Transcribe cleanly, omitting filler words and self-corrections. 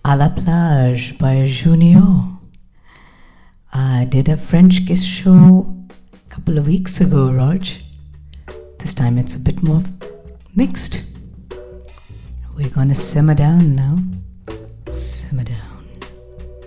À la plage by Junio. I did a French kiss show a couple of weeks ago, Raj. This time it's a bit more mixed. We're gonna simmer down now.